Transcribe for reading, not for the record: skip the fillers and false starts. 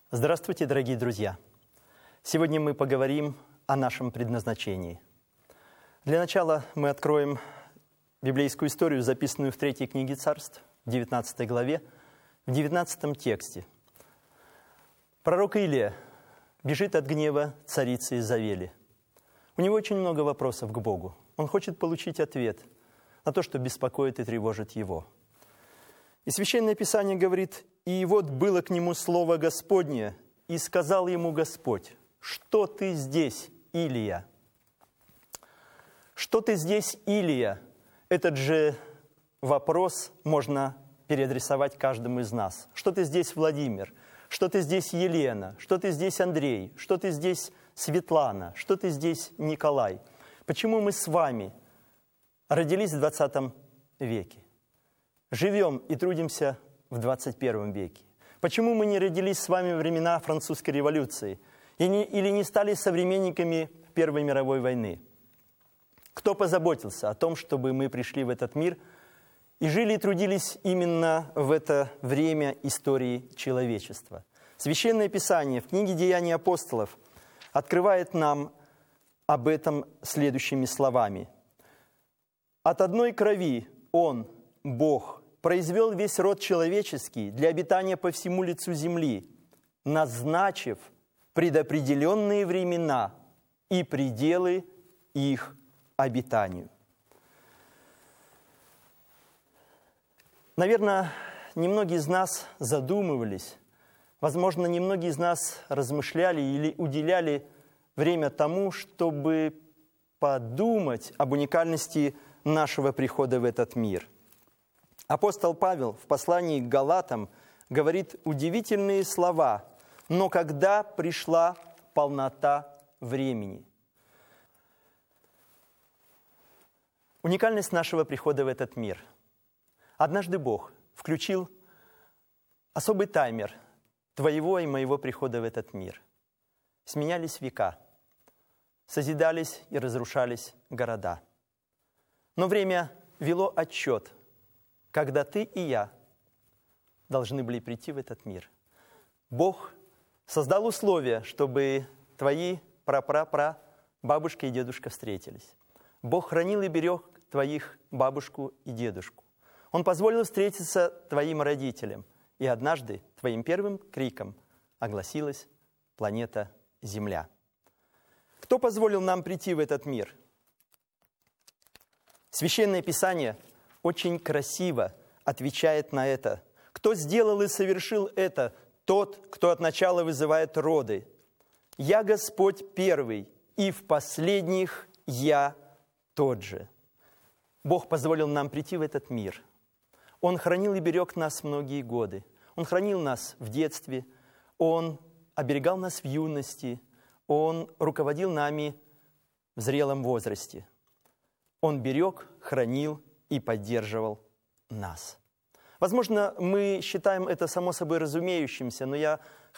Здравствуйте, дорогие друзья! Сегодня мы поговорим о нашем предназначении. Для начала мы откроем библейскую историю, записанную в 3 книге Царств, в 19 главе, в 19 тексте. Пророк Илия бежит от гнева царицы Изавели. У него очень много вопросов к Богу. Он хочет получить ответ на то, что беспокоит и тревожит его. И Священное Писание говорит: «И вот было к нему слово Господне, и сказал ему Господь: что ты здесь, Илия?» «Что ты здесь, Илия?» Этот же вопрос можно переадресовать каждому из нас. «Что ты здесь, Владимир?» «Что ты здесь, Елена?» «Что ты здесь, Андрей?» «Что ты здесь, Светлана?» «Что ты здесь, Николай?» Почему мы с вами родились в 20 веке? Живем и трудимся в 21 веке. Почему мы не родились с вами во времена Французской революции или не стали современниками Первой мировой войны? Кто позаботился о том, чтобы мы пришли в этот мир и жили и трудились именно в это время истории человечества? Священное Писание в книге «Деяния апостолов» открывает нам об этом следующими словами. «От одной крови Он, Бог, произвел весь род человеческий для обитания по всему лицу земли, назначив предопределенные времена и пределы их обитанию». Наверное, немногие из нас задумывались, возможно, немногие из нас размышляли или уделяли время тому, чтобы подумать об уникальности нашего прихода в этот мир. Апостол Павел в послании к Галатам говорит удивительные слова: «Но когда пришла полнота времени». Уникальность нашего прихода в этот мир. Однажды Бог включил особый таймер твоего и моего прихода в этот мир. Сменялись века, созидались и разрушались города. Но время вело отчет, когда ты и я должны были прийти в этот мир. Бог создал условия, чтобы твои бабушка и дедушка встретились. Бог хранил и берег твоих бабушку и дедушку. Он позволил встретиться твоим родителям. И однажды твоим первым криком огласилась планета Земля. Кто позволил нам прийти в этот мир? Священное Писание очень красиво отвечает на это. Кто сделал и совершил это? Тот, кто от начала вызывает роды. «Я Господь первый, и в последних я тот же». Бог позволил нам прийти в этот мир. Он хранил и берег нас многие годы. Он хранил нас в детстве, Он оберегал нас в юности, Он руководил нами в зрелом возрасте. Он берег, хранил и поддерживал нас. Возможно, мы считаем это само собой разумеющимся, но я